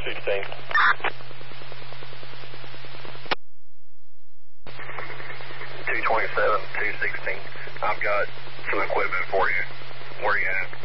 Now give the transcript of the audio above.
216. 227, 216. I've got some equipment for you. Where are you at?